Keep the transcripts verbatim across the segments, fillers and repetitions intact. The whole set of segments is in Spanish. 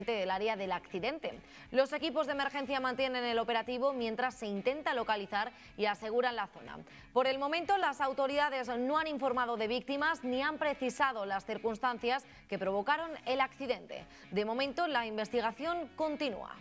del área del accidente. Los equipos de emergencia mantienen el operativo mientras se intenta localizar y aseguran la zona. Por el momento, las autoridades no han informado de víctimas ni han precisado las circunstancias que provocaron el accidente. De momento, la investigación continúa.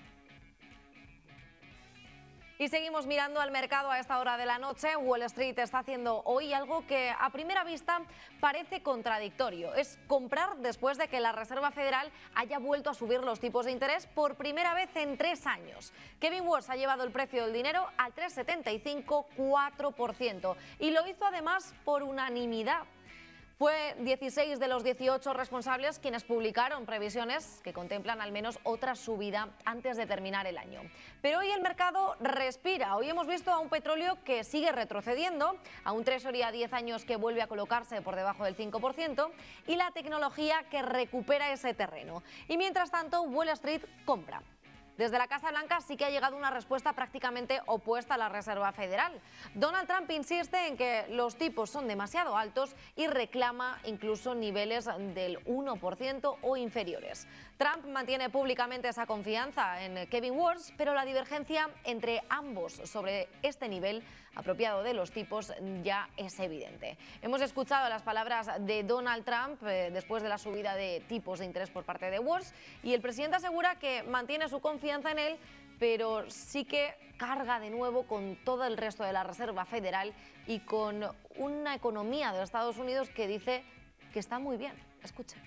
Y seguimos mirando al mercado a esta hora de la noche. Wall Street está haciendo hoy algo que a primera vista parece contradictorio. Es comprar después de que la Reserva Federal haya vuelto a subir los tipos de interés por primera vez en tres años. Kevin Warsh ha llevado el precio del dinero al tres coma setenta y cinco, cuatro por ciento. Y lo hizo además por unanimidad. Fue dieciséis de los dieciocho responsables quienes publicaron previsiones que contemplan al menos otra subida antes de terminar el año. Pero hoy el mercado respira. Hoy hemos visto a un petróleo que sigue retrocediendo, a un Treasury a diez años que vuelve a colocarse por debajo del cinco por ciento y la tecnología que recupera ese terreno. Y mientras tanto, Wall Street compra. Desde la Casa Blanca sí que ha llegado una respuesta prácticamente opuesta a la Reserva Federal. Donald Trump insiste en que los tipos son demasiado altos y reclama incluso niveles del uno por ciento o inferiores. Trump mantiene públicamente esa confianza en Kevin Warsh, pero la divergencia entre ambos sobre este nivel apropiado de los tipos ya es evidente. Hemos escuchado las palabras de Donald Trump eh, después de la subida de tipos de interés por parte de Warsh y el presidente asegura que mantiene su confianza en él, pero sí que carga de nuevo con todo el resto de la Reserva Federal y con una economía de Estados Unidos que dice que está muy bien. Escuchen.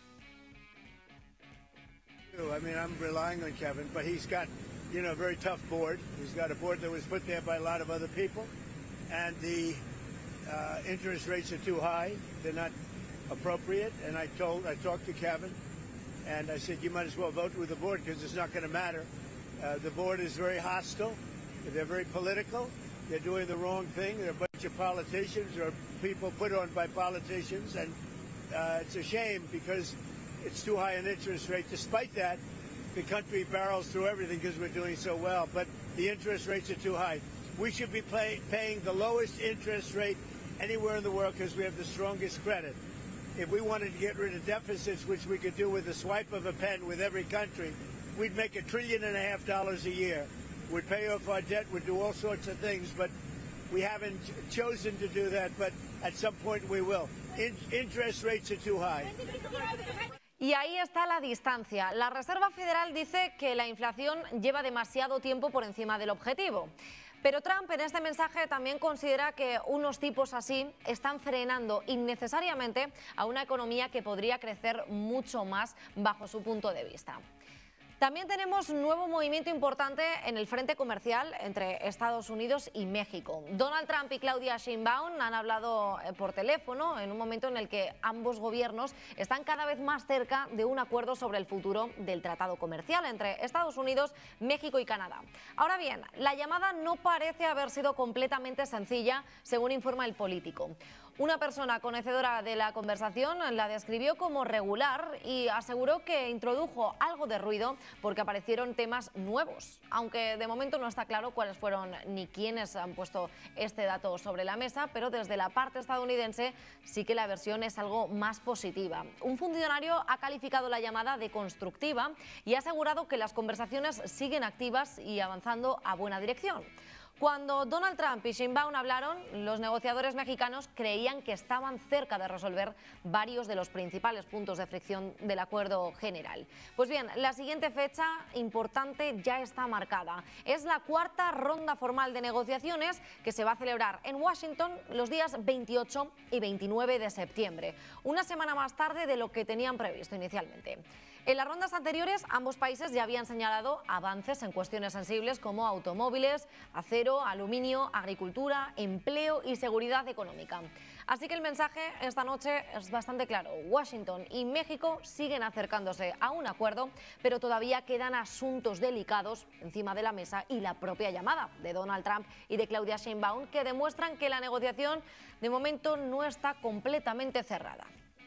I mean, I'm relying on Kevin, but he's got, you know, a very tough board. He's got a board that was put there by a lot of other people, and the uh, interest rates are too high. They're not appropriate. And I told, I talked to Kevin, and I said, you might as well vote with the board because it's not going to matter. Uh, the board is very hostile. They're very political. They're doing the wrong thing. They're a bunch of politicians or people put on by politicians, and uh, it's a shame because it's too high an interest rate. Despite that, the country barrels through everything because we're doing so well, but the interest rates are too high. We should be pay, paying the lowest interest rate anywhere in the world because we have the strongest credit. If we wanted to get rid of deficits, which we could do with the swipe of a pen with every country, we'd make a trillion and a half dollars a year. We'd pay off our debt, we'd do all sorts of things, but we haven't chosen to do that, but at some point we will. In, interest rates are too high. Y ahí está la distancia. La Reserva Federal dice que la inflación lleva demasiado tiempo por encima del objetivo. Pero Trump en este mensaje también considera que unos tipos así están frenando innecesariamente a una economía que podría crecer mucho más bajo su punto de vista. También tenemos un nuevo movimiento importante en el frente comercial entre Estados Unidos y México. Donald Trump y Claudia Sheinbaum han hablado por teléfono en un momento en el que ambos gobiernos están cada vez más cerca de un acuerdo sobre el futuro del tratado comercial entre Estados Unidos, México y Canadá. Ahora bien, la llamada no parece haber sido completamente sencilla, según informa El Político. Una persona conocedora de la conversación la describió como regular y aseguró que introdujo algo de ruido porque aparecieron temas nuevos, aunque de momento no está claro cuáles fueron ni quiénes han puesto este dato sobre la mesa, pero desde la parte estadounidense sí que la versión es algo más positiva. Un funcionario ha calificado la llamada de constructiva y ha asegurado que las conversaciones siguen activas y avanzando a buena dirección. Cuando Donald Trump y Sheinbaum hablaron, los negociadores mexicanos creían que estaban cerca de resolver varios de los principales puntos de fricción del acuerdo general. Pues bien, la siguiente fecha importante ya está marcada. Es la cuarta ronda formal de negociaciones que se va a celebrar en Washington los días veintiocho y veintinueve de septiembre, una semana más tarde de lo que tenían previsto inicialmente. En las rondas anteriores, ambos países ya habían señalado avances en cuestiones sensibles como automóviles, acero, aluminio, agricultura, empleo y seguridad económica. Así que el mensaje esta noche es bastante claro. Washington y México siguen acercándose a un acuerdo, pero todavía quedan asuntos delicados encima de la mesa y la propia llamada de Donald Trump y de Claudia Sheinbaum que demuestran que la negociación de momento no está completamente cerrada.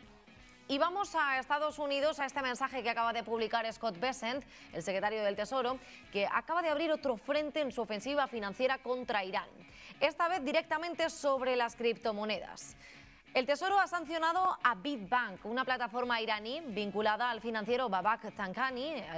Y vamos a Estados Unidos, a este mensaje que acaba de publicar Scott Bessent, el secretario del Tesoro, que acaba de abrir otro frente en su ofensiva financiera contra Irán, esta vez directamente sobre las criptomonedas. El Tesoro ha sancionado a Bitbank, una plataforma iraní vinculada al financiero Babak Thankani,